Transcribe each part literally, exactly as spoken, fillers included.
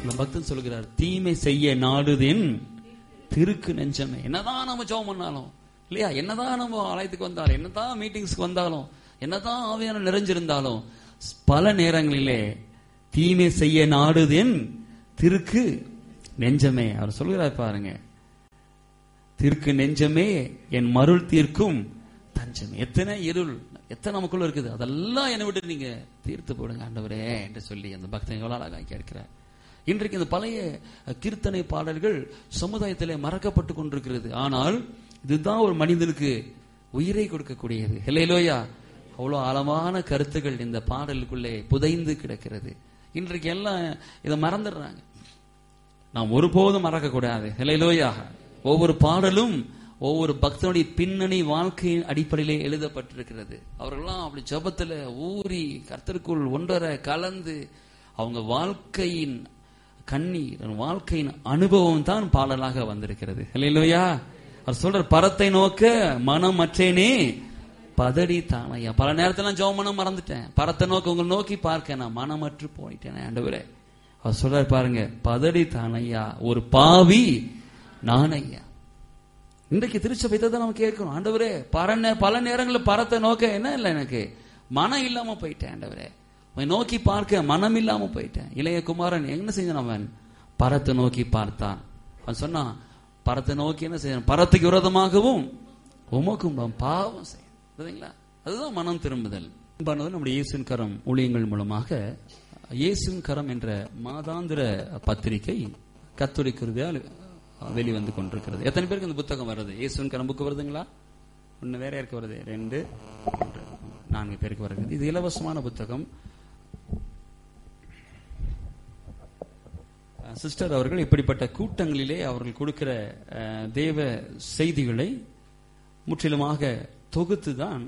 பக்தன் சொல்கிறார், தீமை செய்ய நாடுதின் திருக்கு நெஞ்சமே. என்னதான் நம்ம ஜெபம் பண்ணாலும் இல்லையா, என்னதான் நம்ம ஆலயத்துக்கு வந்தாலும், என்னதான் மீட்டிங்ஸ்க்கு வந்தாலும், என்னதான் ஆவியான நிறைஞ்சிருந்தாலும், பல நேரங்களிலே தீமை செய்ய நாடுதின் திருக்கு நெஞ்சமே. அவர் சொல்கிறார் பாருங்க, திருக்கு நெஞ்சமே என் மருள் தீர்க்கும் தஞ்சமே. எத்தனை இருள், எத்தனை நமக்குள்ள இருக்குது, அதெல்லாம் என்னை விட்டு நீங்க தீர்த்து போடுங்க ஆண்டவரே என்று சொல்லி அந்த பக்தன் எவ்வளவு அழகாக கேட்கிறார். இன்றைக்கு இந்த பழைய கீர்த்தனை பாடல்கள் சமுதாயத்திலே மறக்கப்பட்டு கொண்டிருக்கிறது. ஆனால் இதுதான் ஒரு மனிதனுக்கு உயிரை கொடுக்கக்கூடியது. ஹல்லேலூயா. அவ்வளவு ஆழமான கருத்துக்கள் இந்த பாடலுக்குள்ளே புதைந்து கிடக்கிறது. இன்றைக்கு எல்லாம் இதை மறந்துடுறாங்க. நாம் ஒருபோதும் மறக்க கூடாது. ஹல்லேலூயா. ஒவ்வொரு பாடலும் ஒவ்வொரு பக்தனுடைய பின்னணி வாழ்க்கையின் அடிப்படையிலே எழுதப்பட்டிருக்கிறது. அவர்கள்லாம் அப்படி ஜபத்துல ஊறி கர்த்தருக்குள் ஒன்றரை கலந்து அவங்க வாழ்க்கையின் கண்ணீர், வாழ்க்கையின் அனுபவம் தான் பாடலாக வந்திருக்கிறது. ஹல்லேலூயா. அவர் சொல்ற, பரத்தை நோக்க மனம் மற்றேனே பதடி தானையா. பல நேரத்துல ஜெபம் பண்ண மறந்துட்டேன், பரத்தை நோக்க உங்களை நோக்கி பார்க்க நான் மனமற்று போயிட்டேன் ஆண்டவரே. அவர் சொல்றாரு பாருங்க, பதடி தானையா ஒரு பாவி நானையா. இன்றைக்கு திருச்சபை தான் நம்ம கேட்கணும், ஆண்டவரே பர பல நேரங்களில் பரத்தை நோக்க என்ன இல்லை, எனக்கு மனம் இல்லாம போயிட்டேன் ஆண்டவரே, நோக்கி பார்க்க மனம் இல்லாம போயிட்டேன். இளைய குமாரன் என்ன செஞ்சான், அவன் பரத்தை நோக்கி பார்த்தான். அவன் சொன்னான், பரத்தை நோக்கி என்ன செய்யணும், பரத்துக்கு விரோதமாகவும் உமக்கும் பாவம் செய்யுங்களா. அதுதான் மனம் திரும்புதல். நம்முடைய இயேசுவின் கரம் ஊழியங்கள் மூலமாக இயேசுவின் கரம் என்ற மாதாந்திர பத்திரிகை கத்தோலிக்க கிருபையால் வெளிவந்து கொண்டிருக்கிறது. எத்தனை பேருக்கு இந்த புத்தகம் வருது? இயேசுவின் கரம் புக்கு வருதுங்களா? ஒன்னு வேற யாருக்கு வருது? ரெண்டு நான்கு பேருக்கு வருகிறது. இது இலவசமான புத்தகம். சிஸ்டர் அவர்கள் இப்படிப்பட்ட கூட்டங்களிலே அவர்கள் கொடுக்கிற தேவ செய்திகளை முற்றிலுமாக தொகுத்து தான்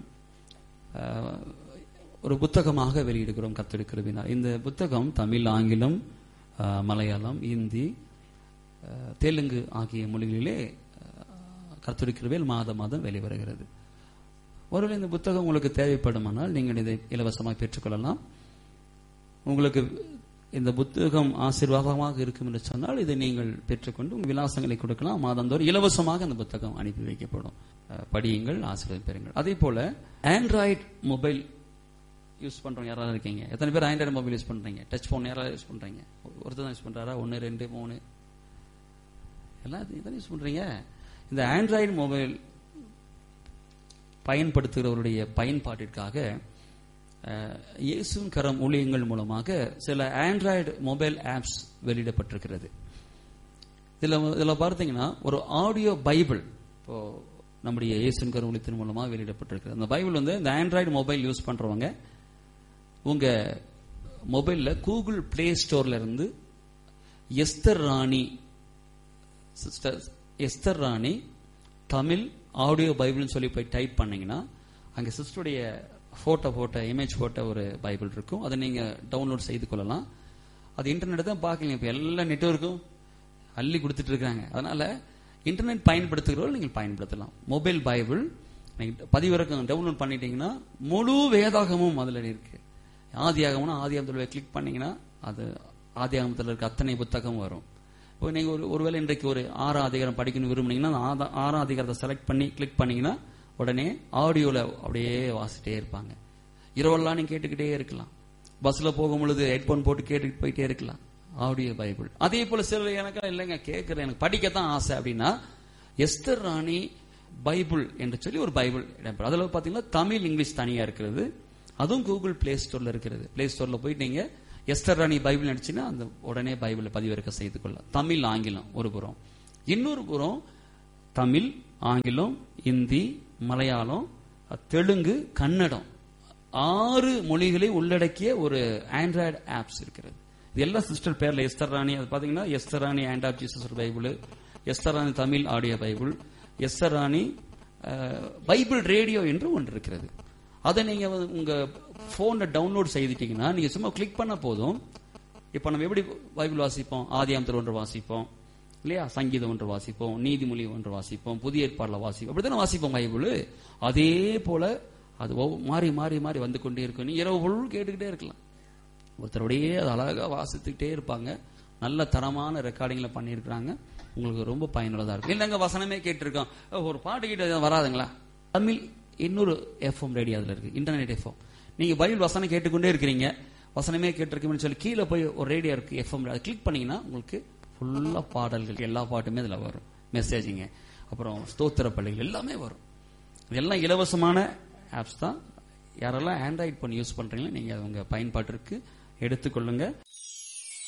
ஒரு புத்தகமாக வெளியிடுகிறோம் கர்த்தருடைய கிருபையினால். இந்த புத்தகம் தமிழ், ஆங்கிலம், மலையாளம், இந்தி, தெலுங்கு ஆகிய மொழிகளிலே கர்த்தருடைய கிருபையில் மாதம் மாதம் வெளிவருகிறது. ஒருவேளை இந்த புத்தகம் உங்களுக்கு தேவைப்படுமானால் நீங்கள் இதை இலவசமாக பெற்றுக்கொள்ளலாம். உங்களுக்கு இந்த புத்தகம் ஆசீர்வாதமாக இருக்கும் என்று சொன்னால் இதை நீங்கள் பெற்றுக்கொண்டு உங்கள் விலாசங்களை கொடுக்கலாம். மாதந்தோறும் இலவசமாக அந்த புத்தகம் அனுப்பி வைக்கப்படும். படியுங்கள், ஆசீர்வாதம் பெறுங்கள். அதே போல ஆண்ட்ராய்டு மொபைல் யூஸ் பண்றவங்க யாராவது இருக்கீங்க? எத்தனை பேர் ஆண்ட்ராய்டு மொபைல் யூஸ் பண்றீங்க? டச் போன் யாராவது யூஸ் பண்றீங்க? ஒருத்தர் தான் யூஸ் பண்றாரா? ஒன்னு, ரெண்டு, மூணு, எல்லாத்தையும் யூஸ் பண்றீங்க. இந்த ஆண்ட்ராய்டு மொபைல் பயன்படுத்துகிறவருடைய பயன்பாட்டிற்காக இயேசுவின் கரம் ஊழியங்கள் மூலமாக சில ஆண்ட்ராய்டு மொபைல் ஆப்ஸ் வெளியிடப்பட்டிருக்கிறது. இதுல இதுல பார்த்தீங்கன்னா ஒரு ஆடியோ பைபிள் இப்போ நம்முடைய இயேசுவின் கரம் ஊழியத்தின் மூலமாக வெளியிடப்பட்டிருக்கிறது. அந்த பைபிள் வந்து இந்த ஆண்ட்ராய்டு மொபைல் யூஸ் பண்றவங்க உங்க மொபைல்ல கூகுள் பிளே ஸ்டோர்ல இருந்து எஸ்தர் ராணி சிஸ்டர் எஸ்தர் ராணி தமிழ் ஆடியோ பைபிள்னு சொல்லி போய் டைப் பண்ணீங்கன்னா அங்க சிஸ்டருடைய போட்டோ போட்ட இமேஜ் போட்ட ஒரு பைபிள் இருக்கும். அதை நீங்க டவுன்லோட் செய்து கொள்ளலாம். அது இன்டர்நெட் தான் பார்க்கலீங்க. இப்ப எல்லா நெட்வொர்க்கும் அள்ளி கொடுத்துட்டு இருக்காங்க. அதனால இன்டர்நெட் பயன்படுத்துகிறவர்கள் நீங்கள் பயன்படுத்தலாம். மொபைல் பைபிள் நீங்க பதிவிறக்கம் டவுன்லோட் பண்ணிட்டீங்கன்னா முழு வேதாகமும் அதுல இருக்கு. ஆதியாகம்னா ஆதியாகமத்தில் கிளிக் பண்ணீங்கன்னா அது ஆதியாகமத்தில் இருக்க அத்தனை புத்தகம் வரும். இப்போ நீங்க ஒரு ஒருவேளை இன்றைக்கு ஒரு ஆறாம் அதிகாரம் படிக்கணும் விரும்புனீங்கன்னா ஆறாம் அதிகாரத்தை செலக்ட் பண்ணி கிளிக் பண்ணீங்கன்னா உடனே ஆடியோல அப்படியே வாசிட்டே இருப்பாங்க. இரவெல்லாம் நீங்க கேட்டுக்கிட்டே இருக்கலாம். பஸ்ல போகும் பொழுது ஹெட்போன் போட்டு கேட்டுக்கிட்டு போயிட்டே இருக்கலாம். Audio Bible. அதே போல சிலர் எனக்கு இல்லைங்க கேட்கறேன், எனக்கு படிக்கத்தான் ஆசை அப்படின்னா எஸ்தர் ராணி பைபிள் என்று சொல்லி ஒரு பைபிள் இடம்பெறும். அதுல பாத்தீங்கன்னா தமிழ், இங்கிலீஷ் தனியா இருக்கிறது. அதுவும் கூகுள் பிளே ஸ்டோர்ல இருக்கிறது. பிளே ஸ்டோர்ல போயிட்டு நீங்க எஸ்தர் ராணி பைபிள் நினைச்சுன்னா அந்த உடனே பைபிளை பதிவிறக்க செய்து கொள்ளலாம். தமிழ், ஆங்கிலம் ஒரு புறம், இன்னொரு புறம் தமிழ், ஆங்கிலம், இந்தி, மலையாளம், தெலுங்கு, கன்னடம் ஆறு மொழிகளை உள்ளடக்கிய ஒரு ஆண்ட்ராய்டு ஆப்ஸ் இருக்கிறது. இது எல்லா சிஸ்டர் பேர்ல எஸ்தர் ராணி. அது பாத்தீங்கன்னா Esther Rani hand of Jesus Bible, Esther Rani Tamil audio Bible, Esther Rani Bible radio என்று ஒன்று இருக்கிறது. அதை நீங்க உங்க போன்ல டவுன்லோட் செய்துட்டீங்கன்னா நீங்க சும்மா கிளிக் பண்ண போதும். இப்ப நம்ம எப்படி பைபிள் வாசிப்போம்? ஆதியாகமத்தில் ஒன்று வாசிப்போம் இல்லையா, சங்கீதம் ஒன்று வாசிப்போம், நீதிமொழி ஒன்று வாசிப்போம், புதிய ஏற்பாடுல வாசிப்போம், அப்படித்தானே வாசிப்போம் பைபிள். அதே போல அது மாறி மாறி மாறி வந்து கொண்டே இருக்கும். நீ இரவு பொருள் கேட்டுக்கிட்டே இருக்கலாம். ஒருத்தருடைய அது அழகா வாசித்துக்கிட்டே இருப்பாங்க. நல்ல தரமான ரெக்கார்டிங்ல பண்ணியிருக்கிறாங்க. உங்களுக்கு ரொம்ப பயனுள்ளதா இருக்கும். இல்லைங்க வசனமே கேட்டிருக்கோம், ஒரு பாட்டு கேட்டு வராதுங்களா? தமிழ் இன்னொரு எஃப்எம் ரேடியோ அதுல இருக்கு, இன்டர்நெட் எஃப்எம். நீங்க பைபிள் வசனம் கேட்டுக்கொண்டே இருக்கிறீங்க, வசனமே கேட்டிருக்கீங்கன்னு சொல்லி கீழே போய் ஒரு ரேடியோ இருக்கு எஃப்எம், அதை கிளிக் பண்ணீங்கன்னா உங்களுக்கு ஃபுல்லா பாடல்கள், எல்லா பாட்டுமே அதுல வரும். மெசேஜிங்க, அப்புறம் ஸ்தோத்திர பள்ளிகள் எல்லாமே வரும். இதெல்லாம் இலவசமான ஆப்ஸ் தான். யாரெல்லாம் ஆண்ட்ராய்ட் பண்ணி யூஸ் பண்றீங்களோ நீங்க உங்க பயன்பாட்டிற்கு எடுத்துக்கொள்ளுங்க.